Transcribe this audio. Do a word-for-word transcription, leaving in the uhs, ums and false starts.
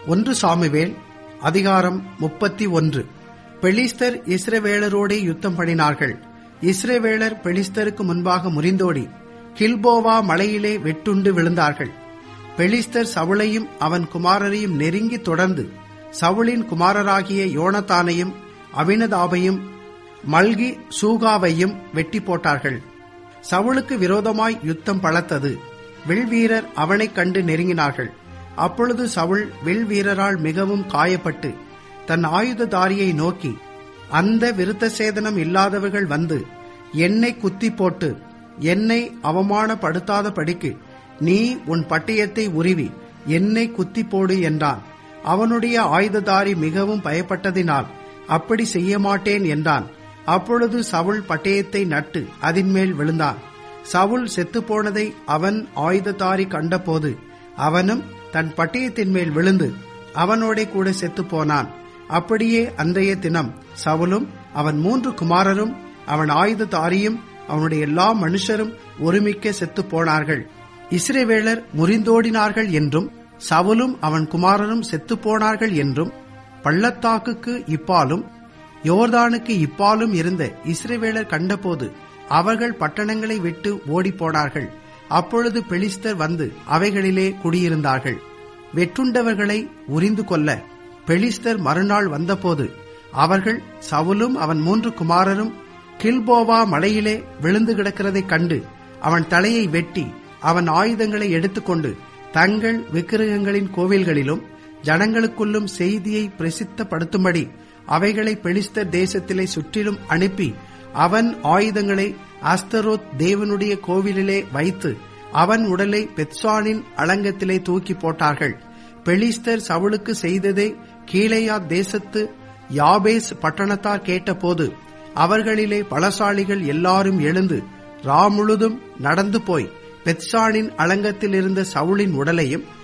ஒன்று சாமுவேல் அதிகாரம் முப்பத்தி ஒன்று. பெலிஸ்தர் இஸ்ரவேலரோடே யுத்தம் பண்ணினார்கள். இஸ்ரவேலர் பெலிஸ்தருக்கு முன்பாக முறிந்தோடி கில்போவா மலையிலே வெட்டுண்டு விழுந்தார்கள். பெலிஸ்தர் சவுலையும் அவன் குமாரரையும் நெருங்கி தொடர்ந்து சவுலின் குமாரராகிய யோனத்தானையும் அபினதாபையும் மல்கி சூகாவையும் வெட்டி போட்டார்கள். சவுலுக்கு விரோதமாய் யுத்தம் பலத்தது. வில்வீரர் அவனைக் கண்டு நெருங்கினார்கள். அப்பொழுது சவுல் வில்வீரரால் மிகவும் காயப்பட்டு தன் ஆயுததாரியை நோக்கி, அந்த விருத்த சேதனம் இல்லாதவர்கள் வந்து என்னை குத்தி போட்டு என்னை அவமானப்படுத்தாத படிக்கு நீ உன் பட்டயத்தை உருவி என்னை குத்தி போடு என்றான். அவனுடைய ஆயுததாரி மிகவும் பயப்பட்டதினால் அப்படி செய்ய மாட்டேன் என்றான். அப்பொழுது சவுல் பட்டயத்தை நட்டு அதின்மேல் விழுந்தான். சவுல் செத்துப்போனதை அவன் ஆயுததாரி கண்டபோது அவனும் தன் பட்டயத்தின் மேல் விழுந்து அவனோட கூட செத்துப்போனான். அப்படியே அன்றைய தினம் சவுலும் அவன் மூன்று குமாரரும் அவன் ஆயுததாரியும் அவனுடைய எல்லா மனுஷரும் ஒருமிக்க செத்து போனார்கள். இஸ்ரவேலர் முறிந்தோடினார்கள் என்றும் சவுலும் அவன் குமாரரும் செத்து போனார்கள் என்றும் பள்ளத்தாக்குக்கு இப்பாலும் யோர்தானுக்கு இப்பாலும் இருந்த இஸ்ரவேலர் கண்டபோது அவர்கள் பட்டணங்களை விட்டு ஓடிப்போனார்கள். அப்பொழுது பெலிஸ்தர் வந்து அவைகளிலே குடியிருந்தார்கள். வெட்டுண்டவர்களை உரிந்து கொள்ள பெலிஸ்தர் மறுநாள் வந்தபோது அவர்கள் சவுலும் அவன் மூன்று குமாரரும் கில்போவா மலையிலே விழுந்து கிடக்கிறதைக் கண்டு அவன் தலையை வெட்டி அவன் ஆயுதங்களை எடுத்துக்கொண்டு தங்கள் விக்கிரகங்களின் கோவில்களிலும் ஜனங்களுக்குள்ளும் செய்தியை பிரசித்தப்படுத்தும்படி அவைகளை பெலிஸ்தர் தேசத்திலே சுற்றிலும் அனுப்பி அவன் ஆயுதங்களை அஸ்தரோத் தேவனுடைய கோவிலிலே வைத்து அவன் உடலை பெத்சானின் அலங்கத்திலே தூக்கி போட்டார்கள். பெலிஸ்தர் சவுலுக்கு செய்ததை கீலேயா தேசத்து யாபேஸ் பட்டணத்தார் கேட்டபோது அவர்களிலே பலசாலிகள் எல்லாரும் எழுந்து ரா முழுதும் நடந்து போய் பெத்சானின் அலங்கத்தில் இருந்த சவுலின் உடலையும்